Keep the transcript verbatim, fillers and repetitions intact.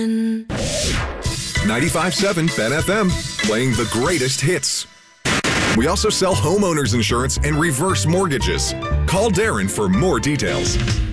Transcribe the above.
ninety-five point seven Ben F M, playing the greatest hits. We also sell homeowners insurance and reverse mortgages. Call Darren for more details.